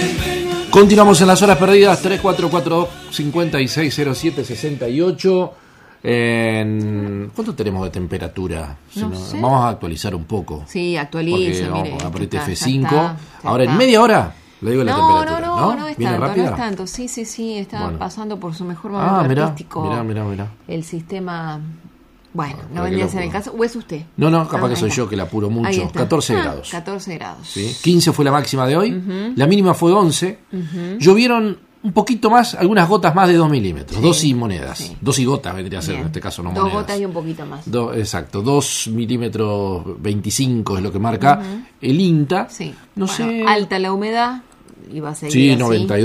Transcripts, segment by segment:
Continuamos en las horas perdidas, 3442-560768. ¿Cuánto tenemos de temperatura? No sé. Vamos a actualizar un poco. Sí, actualice, porque mire. vamos a apretar Ya F5. ya Ahora, está. en media hora, le digo la temperatura. No es ¿Viene tanto, rápida? no es tanto. Sí, está Bueno. pasando por su mejor momento artístico. Mirá. El sistema, bueno, no para vendría a que ser lo el caso. ¿O es usted? No, capaz que ahí soy está. yo que la apuro Ahí mucho. está. 14 grados. 14 grados. ¿Sí? 15 fue la máxima de hoy. La mínima fue 11. Llovieron un poquito más, algunas gotas más de 2 milímetros. Sí. 2 y monedas. Sí. 2 y gotas vendría a ser Bien. en este caso, no 2 monedas. gotas y un poquito más. Exacto, 2 milímetros 25 es lo que marca el INTA. Sí. No Bueno, sé. alta la humedad. Y va a seguir Sí, así,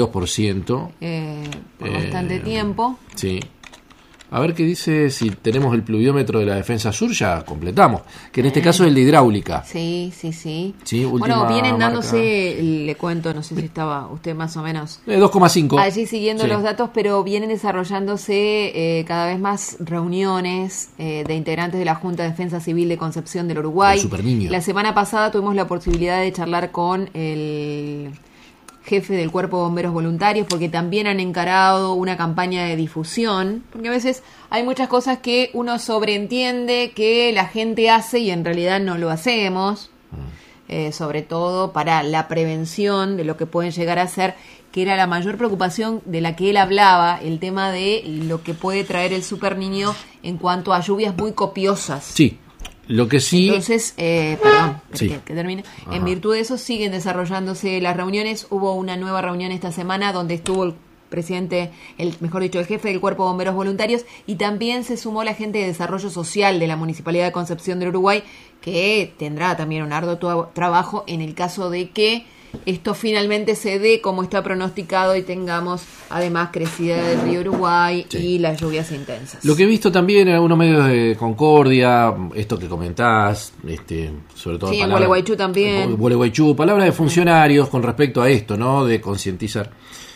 92%. por bastante tiempo. Sí. A ver qué dice si tenemos el pluviómetro de la Defensa Sur, ya completamos. Que en este caso es el de hidráulica. Sí. Sí, Bueno, última vienen marca. dándose, le cuento, no sé si estaba usted más o menos 2,5. allí siguiendo Sí. los datos, pero vienen desarrollándose cada vez más reuniones de integrantes de la Junta de Defensa Civil de Concepción del Uruguay. El Superniño. La semana pasada tuvimos la posibilidad de charlar con el jefe del Cuerpo de Bomberos Voluntarios, porque también han encarado una campaña de difusión, porque a veces hay muchas cosas que uno sobreentiende que la gente hace y en realidad no lo hacemos, sobre todo para la prevención de lo que pueden llegar a ser, que era la mayor preocupación de la que él hablaba, el tema de lo que puede traer el Superniño en cuanto a lluvias muy copiosas. Sí, lo que sí... Entonces, perdón, Sí. que termine. Ajá. En virtud de eso siguen desarrollándose las reuniones. Hubo una nueva reunión esta semana donde estuvo el presidente, el jefe del Cuerpo de Bomberos Voluntarios, y también se sumó la gente de Desarrollo Social de la Municipalidad de Concepción del Uruguay, que tendrá también un arduo trabajo en el caso de que esto finalmente se dé como está pronosticado y tengamos además crecida del río Uruguay y las lluvias intensas. Lo que he visto también en algunos medios de Concordia, esto que comentás, sobre todo... Sí, en Gualeguaychú también. Gualeguaychú, palabras de funcionarios con respecto a esto, ¿no? De concientizar.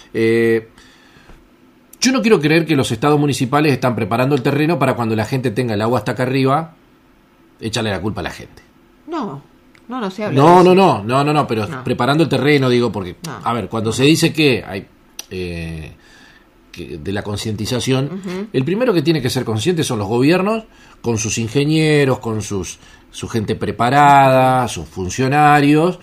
Yo no quiero creer que los estados municipales están preparando el terreno para cuando la gente tenga el agua hasta acá arriba, echarle la culpa a la gente. No se habla de eso. No, pero preparando el terreno, digo, porque, a ver, cuando se dice que hay que de la concientización, el primero que tiene que ser consciente son los gobiernos, con sus ingenieros, con su gente preparada, sus funcionarios,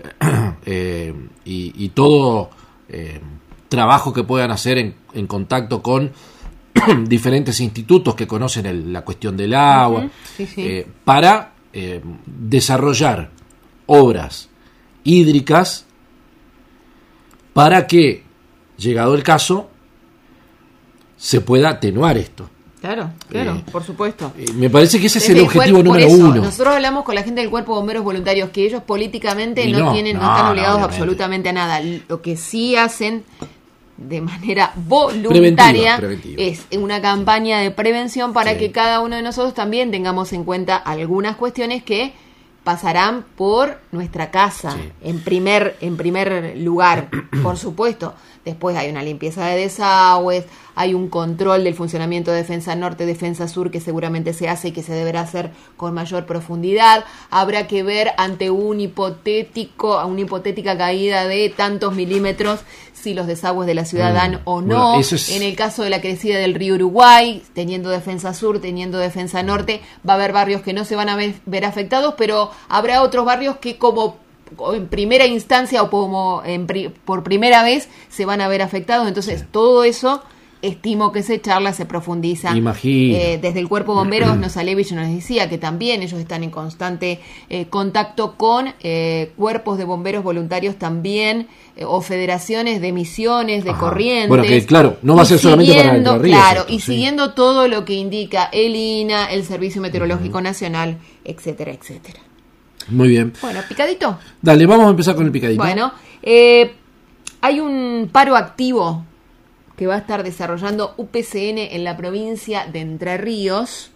y todo trabajo que puedan hacer en contacto con diferentes institutos que conocen la cuestión del agua, para desarrollar obras hídricas para que, llegado el caso, se pueda atenuar esto. Claro, por supuesto. Me parece que ese es Desde el objetivo número por eso, 1. Nosotros hablamos con la gente del Cuerpo de Bomberos Voluntarios que ellos políticamente Y no están obligados obviamente. absolutamente a nada. Lo que sí hacen de manera voluntaria Preventiva. es una campaña de prevención para Sí. que cada uno de nosotros también tengamos en cuenta algunas cuestiones que pasarán por nuestra casa, Sí. en primer lugar, por supuesto. Después hay una limpieza de desagües, hay un control del funcionamiento de Defensa Norte, Defensa Sur, que seguramente se hace y que se deberá hacer con mayor profundidad. Habrá que ver ante una hipotética caída de tantos milímetros si los desagües de la ciudad dan o no. Bueno, eso es... En el caso de la crecida del río Uruguay, teniendo Defensa Sur, teniendo Defensa Norte, va a haber barrios que no se van a ver afectados, pero habrá otros barrios que como en primera instancia o como por primera vez se van a ver afectados. Entonces todo eso estimo que se charla, se profundiza. Imagino. Desde el Cuerpo de Bomberos Nosalevich nos decía que también ellos están en constante contacto con cuerpos de bomberos voluntarios también, o federaciones de misiones, de corrientes. Bueno, que claro, no va a ser solamente para el río. Claro, esto, y sí. siguiendo todo lo que indica el INA, el Servicio Meteorológico Nacional, etcétera, etcétera. Muy bien. Bueno, picadito. Dale, vamos a empezar con el picadito. Bueno, hay un paro activo que va a estar desarrollando UPCN en la provincia de Entre Ríos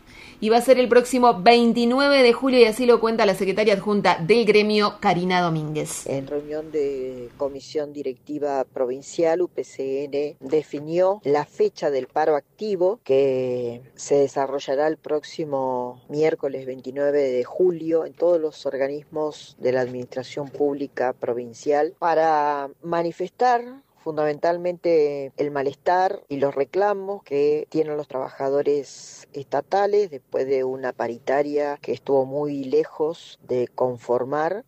y va a ser el próximo 29 de julio y así lo cuenta la secretaria adjunta del gremio, Karina Domínguez. En reunión de Comisión Directiva Provincial, UPCN definió la fecha del paro activo que se desarrollará el próximo miércoles 29 de julio en todos los organismos de la Administración Pública Provincial para manifestar fundamentalmente el malestar y los reclamos que tienen los trabajadores estatales después de una paritaria que estuvo muy lejos de conformar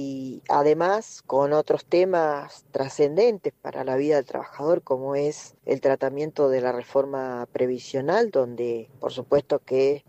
y además con otros temas trascendentes para la vida del trabajador como es el tratamiento de la reforma previsional, donde por supuesto que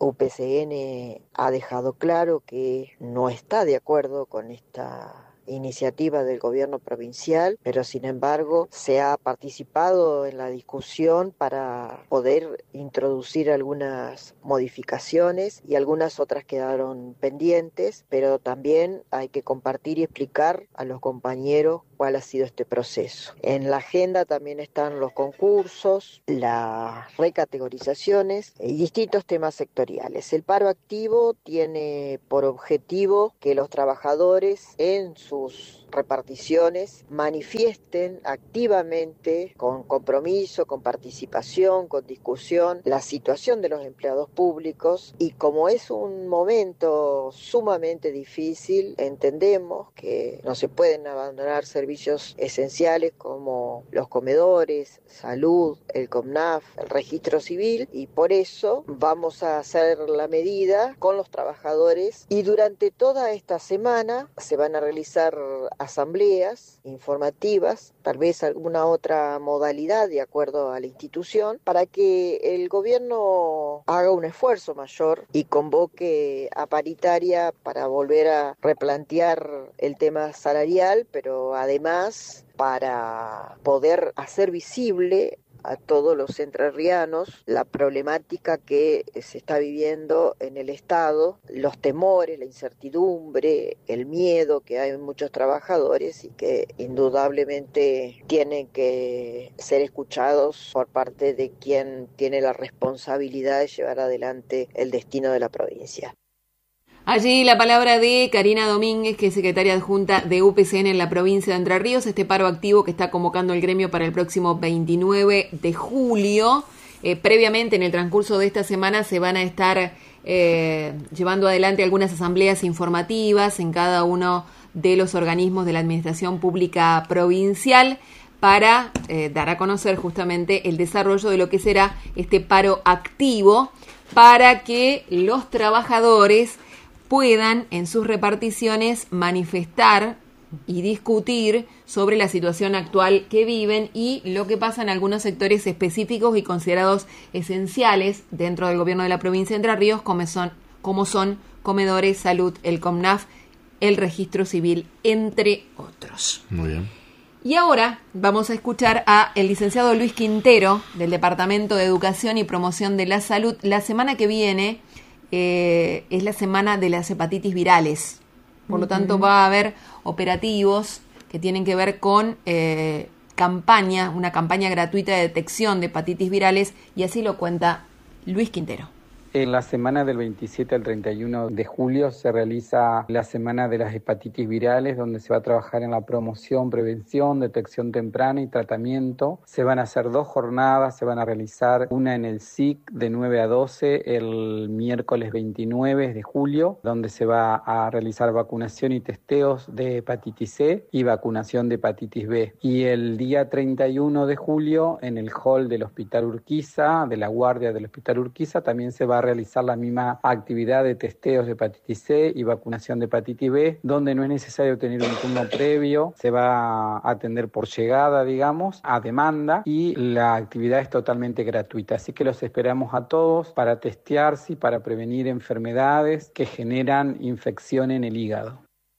UPCN ha dejado claro que no está de acuerdo con esta iniciativa del gobierno provincial, pero sin embargo se ha participado en la discusión para poder introducir algunas modificaciones y algunas otras quedaron pendientes, pero también hay que compartir y explicar a los compañeros cuál ha sido este proceso. En la agenda también están los concursos, las recategorizaciones y distintos temas sectoriales. El paro activo tiene por objetivo que los trabajadores en sus reparticiones manifiesten activamente, con compromiso, con participación, con discusión, la situación de los empleados públicos y como es un momento sumamente difícil, entendemos que no se pueden abandonar servicios esenciales como los comedores, salud, el COMNAF, el registro civil y por eso vamos a hacer la medida con los trabajadores y durante toda esta semana se van a realizar asambleas informativas, tal vez alguna otra modalidad de acuerdo a la institución, para que el gobierno haga un esfuerzo mayor y convoque a paritaria para volver a replantear el tema salarial, pero además para poder hacer visible a todos los entrerrianos la problemática que se está viviendo en el Estado, los temores, la incertidumbre, el miedo que hay en muchos trabajadores y que indudablemente tienen que ser escuchados por parte de quien tiene la responsabilidad de llevar adelante el destino de la provincia. Allí la palabra de Karina Domínguez, que es secretaria adjunta de UPCN en la provincia de Entre Ríos, este paro activo que está convocando el gremio para el próximo 29 de julio. Previamente, en el transcurso de esta semana, se van a estar llevando adelante algunas asambleas informativas en cada uno de los organismos de la Administración Pública Provincial para dar a conocer justamente el desarrollo de lo que será este paro activo para que los trabajadores puedan en sus reparticiones manifestar y discutir sobre la situación actual que viven y lo que pasa en algunos sectores específicos y considerados esenciales dentro del gobierno de la provincia de Entre Ríos, como son comedores, salud, el COMNAF, el registro civil, entre otros. Muy bien. Y ahora vamos a escuchar a el licenciado Luis Quintero del Departamento de Educación y Promoción de la Salud. La semana que viene es la semana de las hepatitis virales. Por lo tanto, va a haber operativos que tienen que ver con una campaña gratuita de detección de hepatitis virales, y así lo cuenta Luis Quintero. En la semana del 27 al 31 de julio se realiza la semana de las hepatitis virales, donde se va a trabajar en la promoción, prevención, detección temprana y tratamiento. Se van a hacer 2 jornadas, se van a realizar una en el SIC de 9 a 12 el miércoles 29 de julio, donde se va a realizar vacunación y testeos de hepatitis C y vacunación de hepatitis B. Y el día 31 de julio en el hall del Hospital Urquiza, de la guardia del Hospital Urquiza, también se va a realizar la misma actividad de testeos de hepatitis C y vacunación de hepatitis B, donde no es necesario tener un turno previo, se va a atender por llegada, digamos, a demanda, y la actividad es totalmente gratuita. Así que los esperamos a todos para testearse y para prevenir enfermedades que generan infección en el hígado.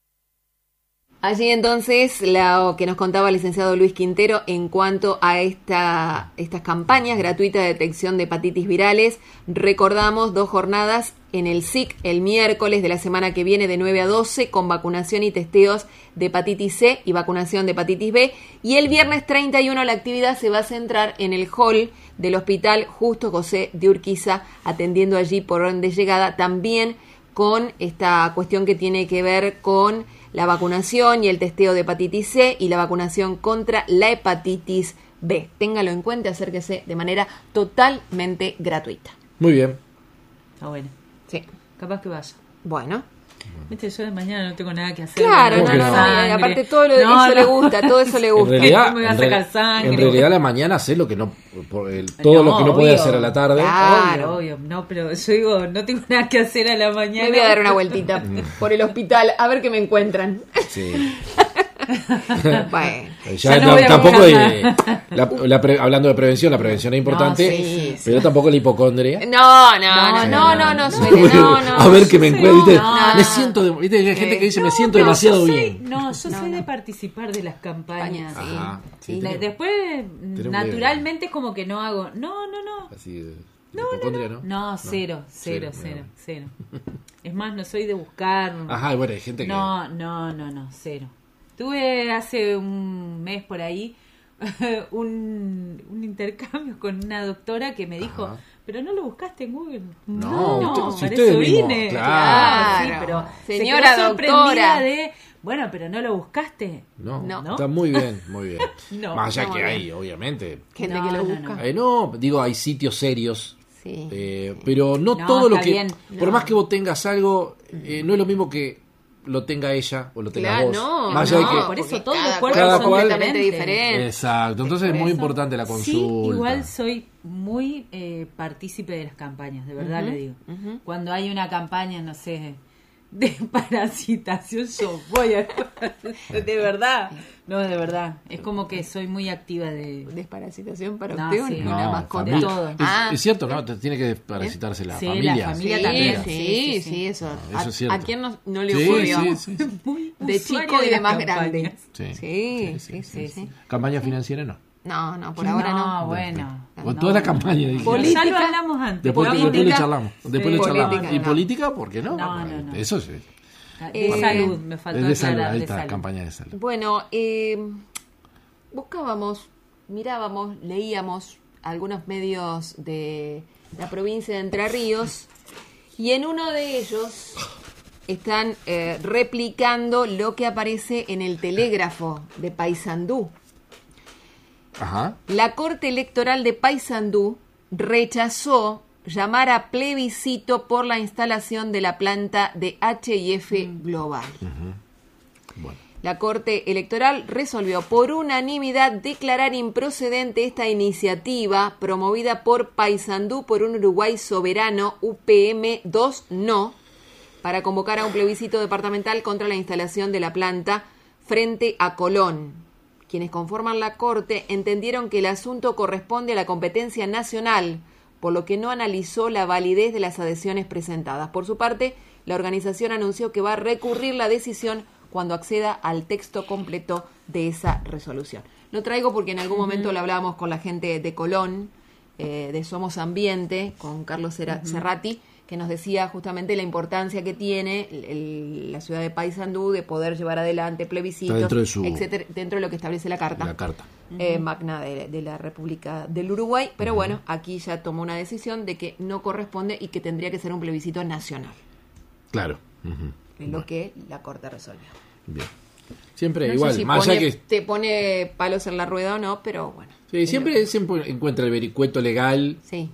Allí entonces lo que nos contaba el licenciado Luis Quintero en cuanto a estas campañas gratuitas de detección de hepatitis virales. Recordamos 2 jornadas en el SIC el miércoles de la semana que viene de 9 a 12 con vacunación y testeos de hepatitis C y vacunación de hepatitis B. Y el viernes 31 la actividad se va a centrar en el hall del Hospital Justo José de Urquiza, atendiendo allí por orden de llegada, también con esta cuestión que tiene que ver con la vacunación y el testeo de hepatitis C y la vacunación contra la hepatitis B. Téngalo en cuenta, acérquese de manera totalmente gratuita. Muy bien. Está bueno. Sí. Capaz que vaya. Bueno. Viste, yo de mañana no tengo nada que hacer. Claro, ¿Cómo que no? aparte todo eso le gusta, todo eso le gusta. En realidad, Me voy a sacar sangre. en realidad la mañana hace lo que no, todo lo que no puede obvio. hacer a la tarde. Claro. Obvio. No, pero yo digo, no tengo nada que hacer a la mañana. Me voy a dar una vueltita por el hospital a ver qué me encuentran. Sí. Bueno. Ya no voy a tampoco buscar hablando de prevención, la prevención es importante, No, sí. pero tampoco la hipocondria. No, suele, no. A ver qué me encuentro, ¿viste? no. Me siento, ¿viste? Hay gente que dice me siento demasiado bien. Yo soy de participar de las campañas. Ajá, sí, Después, tenemos naturalmente, es como que no hago. No. Así de hipocondria, ¿no? No, cero. Es más, no soy de buscar. Ajá, bueno, hay gente que... No, cero. Tuve hace un mes por ahí un intercambio con una doctora que me dijo, Ajá. pero no lo buscaste en Google. No, si para ustedes eso mismos, vine. claro. Sí, pero Señora se quedó sorprendida doctora. de, bueno, pero no lo buscaste. No, está muy bien, muy bien. No, Más allá está que muy hay, obviamente. Gente No, que lo no, busca. no. Digo, hay sitios serios. Sí. Pero no No, todo lo está que... bien. Por No. más que vos tengas algo, no es lo mismo que lo tenga ella o lo tengas Claro, vos. no, Más allá de que... por eso porque todos los cada cuerpos cada son cual- completamente diferentes. diferente. Exacto, entonces es Por muy eso. importante la Sí, consulta. igual soy muy partícipe de las campañas, de verdad le digo. Cuando hay una campaña, no sé, de parasitación, yo voy a... de verdad, no, de verdad. Es como que soy muy activa de... Desparasitación para No, usted o sí. una No, mascota. familia. todo. Es cierto, ¿no? Tiene que desparasitarse la Sí, familia. la familia Sí, también. sí, eso. Eso es cierto. ¿A quién no le Sí, ocurrió? sí. Muy De usuaria chico y de las más campañas. grande. Sí. Campaña financiera no. No, por ahora no. Bueno. Con toda la campaña. dije. Política. Ya lo hablamos antes. Después política. le charlamos. Después le charlamos. política, ¿Y no. política? ¿Por qué no? No. Eso sí. De salud, me faltó Es de salud, aclarar, ahí de está, salud. campaña de salud. Bueno, buscábamos, mirábamos, leíamos algunos medios de la provincia de Entre Ríos y en uno de ellos están replicando lo que aparece en el telégrafo de Paysandú. Ajá. La Corte Electoral de Paysandú rechazó llamar a plebiscito por la instalación de la planta de H&F Global. Bueno. La Corte Electoral resolvió por unanimidad declarar improcedente esta iniciativa promovida por Paysandú por un Uruguay soberano UPM 2 No para convocar a un plebiscito departamental contra la instalación de la planta frente a Colón. Quienes conforman la Corte entendieron que el asunto corresponde a la competencia nacional, por lo que no analizó la validez de las adhesiones presentadas. Por su parte, la organización anunció que va a recurrir la decisión cuando acceda al texto completo de esa resolución. Lo traigo porque en algún momento lo hablábamos con la gente de Colón, de Somos Ambiente, con Carlos Cerrati, que nos decía justamente la importancia que tiene la ciudad de Paysandú de poder llevar adelante plebiscitos, Está dentro de su- etcétera, dentro de lo que establece la Carta. La carta. Magna de la República del Uruguay, pero bueno, aquí ya tomó una decisión de que no corresponde y que tendría que ser un plebiscito nacional, Claro. es lo que la Corte resolvió. Bien. Siempre No sé igual, si más allá pone- que... te pone palos en la rueda o no, pero bueno. Sí, siempre encuentra el vericueto legal Sí.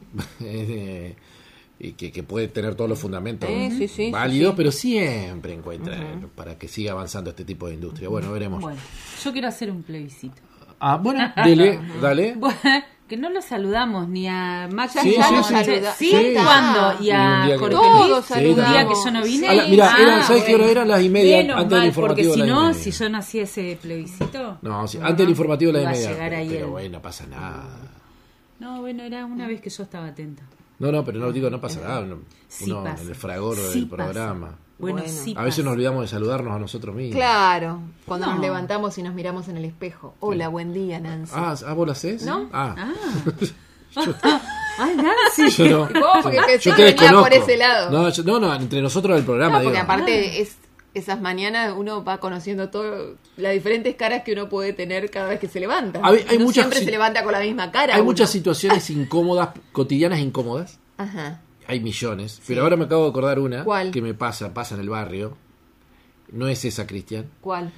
y que puede tener todos los fundamentos Sí, válidos, sí. pero siempre encuentra para que siga avanzando este tipo de industria. Bueno, veremos. Bueno, yo quiero hacer un plebiscito. Ah, bueno, dale. Bueno, que no lo saludamos ni a Max. Ya Sí, lo sí. saluda. Sí, Sí. ¿cuándo? Y Y un a día que- Jorge Todos Luis. saludamos. Un día que yo no vine. Mira, ¿sabes qué hora eran? Las y media, Menos antes del mal, informativo porque de si las y no, media. si yo no hacía ese plebiscito. No, sí, antes del informativo de iba las y a media. llegar ahí Pero el- bueno, no pasa nada. No, bueno, era una vez que yo estaba atenta. No, pero no digo, no pasa nada. Sí Uno pasa. en el fragor Sí del pasa. programa. Bueno, Bueno. sí. A veces pasa. nos olvidamos de saludarnos a nosotros mismos. Claro, cuando No. nos levantamos y nos miramos en el espejo. Hola, buen día, Nancy. ¿Vos lo hacés? ¿No? Ah. Ah. Ay, Nancy. Yo no. ¿Cómo? Porque pensé Yo que te venía por desconozco. ese lado. No, entre nosotros del programa. No, porque digo. aparte esas mañanas uno va conociendo todo, las diferentes caras que uno puede tener cada vez que se levanta. Hay No muchas siempre se levanta con la misma cara. Hay uno. muchas situaciones incómodas, cotidianas incómodas. Ajá. Hay millones. Pero ahora me acabo de acordar una. ¿Cuál? Que me pasa en el barrio. No es esa, Cristian. ¿Cuál?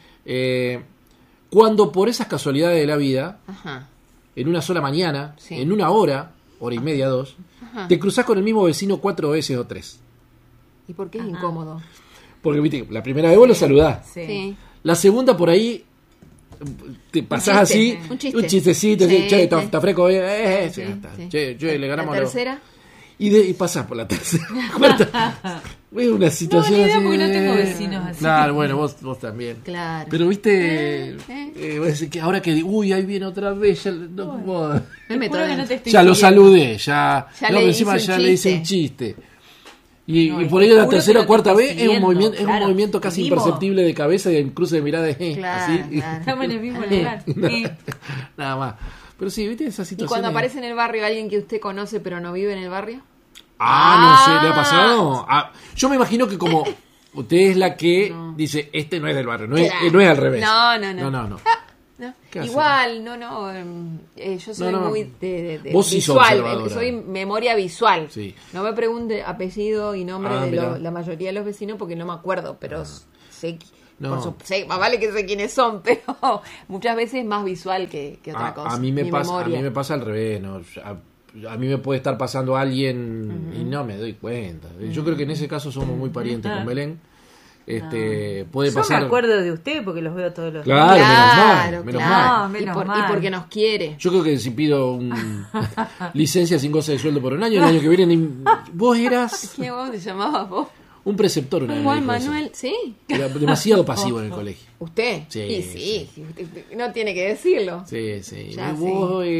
Cuando por esas casualidades de la vida, Ajá. en una sola mañana, Sí. en una hora y media, 2, te cruzás con el mismo vecino 4 veces o 3. ¿Y por qué es incómodo? Porque viste, la primera vez vos lo saludás. Sí. La segunda por ahí te pasás chiste, así, un chiste. un chistecito, Sí, así, che, sí. está fresco, Sí, ya está. sí. Che, le ganamos ¿La a los- tercera? Y pasás por la tercera. Cuarta. Es una situación ni idea así. porque no tengo vecinos así. Claro, bueno, vos también. Claro. Pero viste, Eh. vos decís que ahora que ahí viene otra vez, ya, no, vos- No me Juro que no tocan. te estoy ya lo siguiendo. saludé, ya Ya no, le pero hice encima un ya le hice chiste. un chiste. Y, No, y y por te ahí la juro que tercera no o te cuarta estoy vez es un siguiendo, movimiento, es un claro. movimiento casi Vivimos. imperceptible de cabeza y un cruce de mirada de Claro, así. claro. Estamos en el mismo lugar. Nada más. Pero sí, viste esa ¿Y situación. cuando aparece en el barrio alguien que usted conoce pero no vive en el barrio? No sé, ¿le ha pasado? Yo me imagino que como usted es la que dice, este no es del barrio, no es, Claro. no es al revés. No. No. No. ¿Qué hace? Igual, yo soy No. muy de Vos sí sos visual, observadora. soy memoria visual. Sí. No me pregunte apellido y nombre de mirá. la mayoría de los vecinos porque no me acuerdo, pero sé, No. más vale que sé quiénes son, pero muchas veces más visual que otra cosa. A mí me Mi pasa, memoria. al revés, ¿no? A mí me puede estar pasando alguien y no me doy cuenta. Yo creo que en ese caso somos muy parientes con Belén. Puede Yo pasar. me acuerdo de usted porque los veo todos los Claro, Claro, menos claro. mal. Menos Y mal. porque nos quiere. Yo creo que si pido licencia sin goce de sueldo por un año, el año que viene vos eras ¿Qué vos te llamabas vos? un preceptor una vez. me Juan dijo eso. Manuel, sí. Era demasiado pasivo en el colegio. ¿Usted? Sí, Y sí, no tiene que decirlo. Sí. Ya Y vos, No,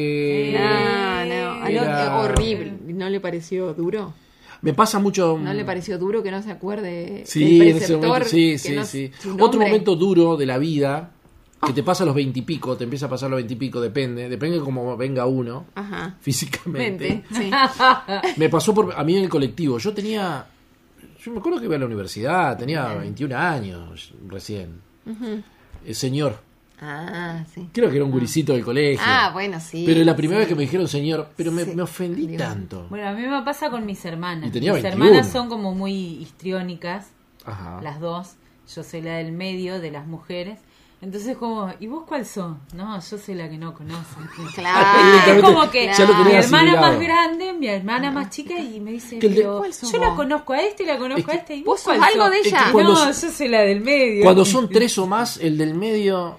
era- horrible. ¿No le pareció duro? Me pasa mucho. ¿No le pareció duro que no se acuerde Sí, del en ese preceptor? momento, sí, que no- sí. su nombre? Otro momento duro de la vida, que te pasa a los 20 y pico, te empieza a pasar a los 20 y pico, depende de cómo venga uno Ajá. físicamente. Mente, sí. Me pasó a mí en el colectivo. Yo me acuerdo que iba a la universidad, tenía 21 años recién. Señor, Ah, sí. creo que era un guricito del colegio. Ah, bueno, sí. Pero la primera sí. vez que me dijeron señor, pero Sí. me ofendí Digo. tanto. Bueno, a mí me pasa con mis hermanas. Y tenía Mis 21. hermanas son como muy histriónicas, Ajá. las dos. Yo soy la del medio de las mujeres. Entonces como, ¿y vos cuál sos? No, yo soy la que no conocen. Claro. Es como que Ya lo mi tenés hermana asimilado. más grande, mi hermana más chica y me dice, Que el de- pero ¿Cuál sos yo la vos? conozco a este y la conozco a este. ¿Y ¿Vos sos cuál algo de Es que ella? cuando- No, yo soy la del medio. Cuando son 3 o más, el del medio.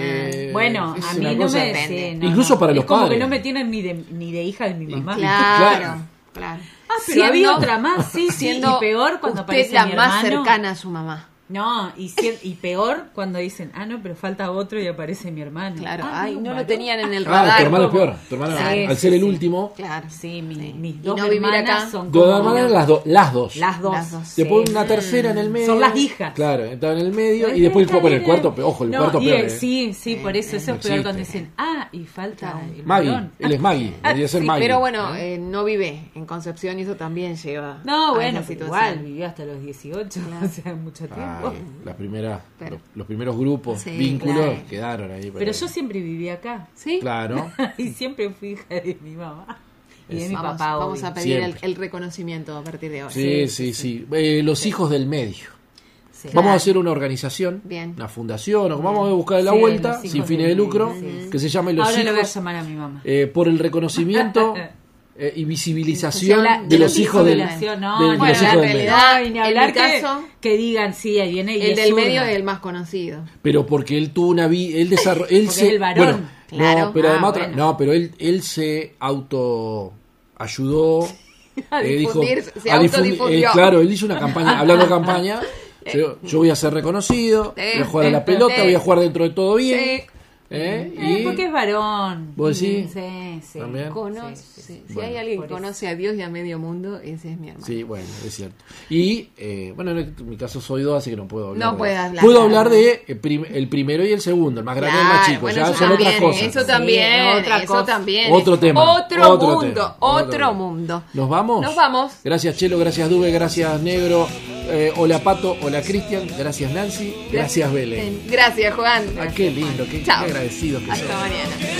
Bueno, es a una mí no cosa- me... depende. sí, no, Incluso no. para Es los como padres. que no me tienen ni de hija de mi mamá. Claro. Ah, pero había otra más, sí, siendo y peor cuando usted aparece la mi más hermano. cercana a su mamá. No, y peor cuando dicen, no, pero falta otro y aparece mi hermano. Claro. Ah, Ay, no lo varón. tenían en el Ah, radar. tu hermano es ¿cómo? peor. Tu hermano, Sí, al sí, ser el sí. último. Claro. Sí, mis Y dos no vivir hermanas acá. son Tu como... hermana eran las dos. Las dos. Las dos. Después Sí. una tercera en el medio. Son las hijas. Claro, estaba en el medio. Y después fue por el cuarto. Ojo, el No, cuarto y peor. Sí, por eso No es peor cuando existe. dicen, y falta el Maggie. varón. Él es Maggie. Debería ser Sí, Maggie. pero bueno, no vive en Concepción y eso también lleva No, a bueno, esa pero situación. igual, vivió hasta los 18, o sea, mucho tiempo. Ay, las primeras, Pero- los primeros grupos, Sí, vínculos claro. quedaron ahí. Pero yo siempre viví acá. ¿Sí? Claro. Y siempre fui hija de mi mamá. Y de Es- mi Vamos, papá, vamos obvio. a pedir Siempre. el reconocimiento a partir de hoy. Sí. Los hijos del medio. Sí. Vamos a hacer una organización, Bien. una fundación, o vamos a buscar la Sí, vuelta, los hijos sin fines de del lucro, medio, sí. que se llame Los Ahora le voy a Hijos, llamar a mi mamá. por el reconocimiento y visibilización La- de los hijos del, población, no, de bueno, los la hijos del realidad- medio. Ay, ni en hablar mi que, caso, que digan, sí, ahí viene y El es del medio zurda. es el más conocido. Pero porque él tuvo una vida, él desarrolló, él Porque se, es el varón. bueno, Claro. no, pero además bueno. no, pero él se auto ayudó, A dijo, difundir, se a difundir, autodifundió. claro, él hizo una campaña, hablando de campaña, yo voy a ser reconocido, voy a jugar a la pelota, voy a jugar dentro de todo bien. Sí. Porque es varón. ¿Vos decís? Sí. ¿También? Si Bueno, hay alguien que por conoce a Dios y a medio mundo, ese es mi hermano. Sí, bueno, es cierto. Y, bueno, en mi caso soy 2, así que no puedo hablar. No puedes hablar. Puedo hablar de el primero y el segundo, el más grande y el más chico. Bueno, Ya eso son también, otras cosas. Eso también, otra eso cosa. también. Otro tema. Otro mundo. ¿Nos vamos? Nos vamos. Gracias, Chelo, gracias, Dube, gracias, Negro. Hola, Pato, hola, Cristian. Gracias, Nancy. Gracias, Belén. Gracias, Juan. Ah, qué lindo, qué Chao. agradecidos que Hasta son. mañana.